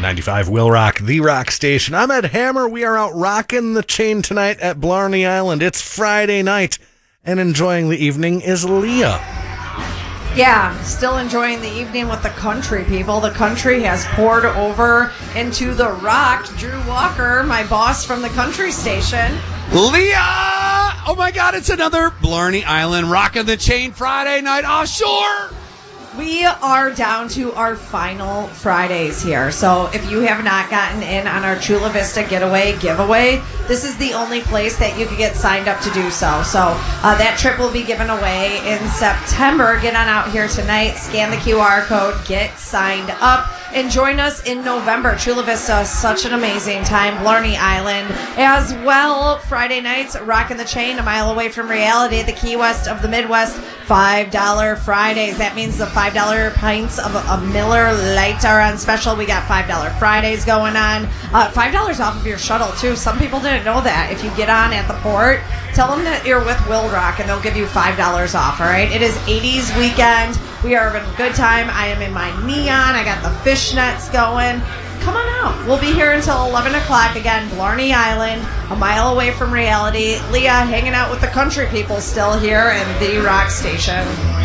95 Will Rock, the rock station. I'm Ed Hammer. We are out rocking the chain tonight at Blarney Island. It's Friday night, and enjoying the evening is Leah. Yeah, still enjoying the evening with the country people. The country has poured over into the rock. Drew Walker, my boss from the country station. Leah! Oh my God, it's another Blarney Island Rockin' the Chain Friday night offshore. We are down to our final Fridays here. So if you have not gotten in on our Chula Vista Getaway giveaway, this is the only place that you can get signed up to do so. So that trip will be given away in September. Get on out here tonight, scan the QR code, get signed up, and join us in November. Chula Vista is such an amazing time. Blarney Island as well. Friday nights, Rockin' the Chain, a mile away from reality, the Key West of the Midwest. $5 Fridays. That means the $5 pints of a Miller Lite are on special. We got $5 Fridays going on. $5 off of your shuttle, too. Some people didn't know that. If you get on at the port, tell them that you're with Will Rock, and they'll give you $5 off, all right? It is 80s weekend. We are having a good time. I am in my neon. I got the fishnets going. Come on out. We'll be here until 11 o'clock again, Blarney Island, a mile away from reality. Leah hanging out with the country people still here in the rock station.